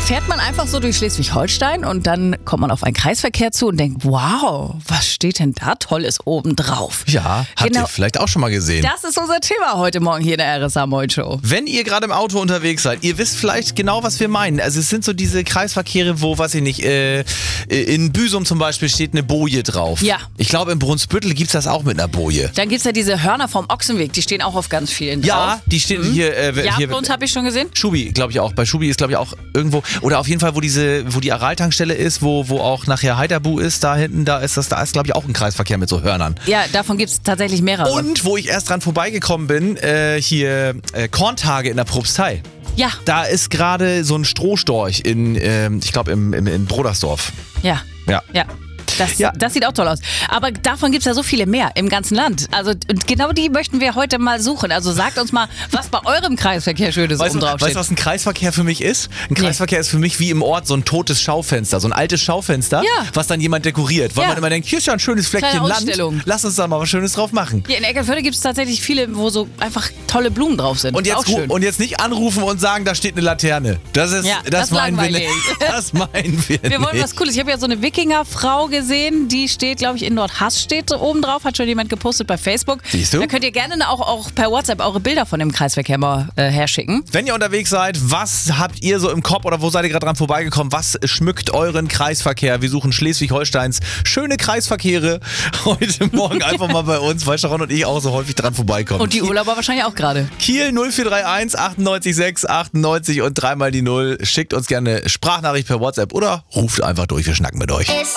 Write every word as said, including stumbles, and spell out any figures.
fährt man einfach so durch Schleswig-Holstein und dann kommt man auf einen Kreisverkehr zu und denkt, wow, was steht denn da Tolles oben drauf? Ja, habt Genau. ihr vielleicht auch schon mal gesehen. Das ist unser Thema heute Morgen hier in der R S A Moin Show. Wenn ihr gerade im Auto unterwegs seid, ihr wisst vielleicht genau, was wir meinen. Also es sind so diese Kreisverkehre, wo, weiß ich nicht, äh, in Büsum zum Beispiel steht eine Boje drauf. Ja. Ich glaube, in Brunsbüttel gibt's das auch mit einer Boje. Dann gibt es ja diese Hörner vom Ochsenweg, die stehen auch auf ganz vielen drauf. Ja, die stehen hier. Äh, Ja, hier bei uns habe ich schon gesehen. Schubi, glaube ich auch. Bei Schubi ist, glaube ich, auch irgendwo. Oder auf jeden Fall, wo diese, wo die Aral-Tankstelle ist, wo, wo auch nachher Heiderbu ist, da hinten, da ist das, da ist, glaube ich, auch ein Kreisverkehr mit so Hörnern. Ja, davon gibt es tatsächlich mehrere. Und wo ich erst dran vorbeigekommen bin, äh, hier äh, Korntage in der Propstei. Ja, Da ist gerade so ein Strohstorch in, ähm, ich glaube, im, im, in Brodersdorf. ja, Ja. ja. Das, Ja. das sieht auch toll aus. Aber davon gibt es ja so viele mehr im ganzen Land. Also und genau die möchten wir heute mal suchen. Also sagt uns mal, was bei eurem Kreisverkehr Schönes Weißt oben du, drauf weißt steht. du, was ein Kreisverkehr für mich ist? Ein Kreisverkehr ist für mich wie im Ort so ein totes Schaufenster, so ein altes Schaufenster, Ja. was dann jemand dekoriert. Weil Ja. man immer denkt, hier ist ja ein schönes Fleckchen Kleine Land, Ausstellung. lass uns da mal was Schönes drauf machen. Hier in Eckernförde gibt es tatsächlich viele, wo so einfach tolle Blumen drauf sind. Und Auch jetzt, ru- schön. und jetzt nicht anrufen und sagen, da steht eine Laterne. Das ist, Ja, das, das ist meinen wir langweilig. nicht. Das meinen wir, Wir wollen nicht. was Cooles. Ich habe ja so eine Wikingerfrau gesehen, die steht, glaube ich, in Nordhass steht so oben drauf, hat schon jemand gepostet bei Facebook. Siehst du? Da könnt ihr gerne auch, auch per WhatsApp eure Bilder von dem Kreisverkehr mal äh, herschicken. Wenn ihr unterwegs seid, was habt ihr so im Kopf oder wo seid ihr gerade dran vorbeigekommen? Was schmückt euren Kreisverkehr? Wir suchen Schleswig-Holsteins schöne Kreisverkehre heute Morgen einfach mal bei uns, weil Sharon und ich auch so häufig dran vorbeikommen. Und die Urlauber wahrscheinlich auch gerade. Kiel null vier drei eins achtundneunzig sechs achtundneunzig und dreimal die Null. Schickt uns gerne Sprachnachricht per WhatsApp oder ruft einfach durch, wir schnacken mit euch.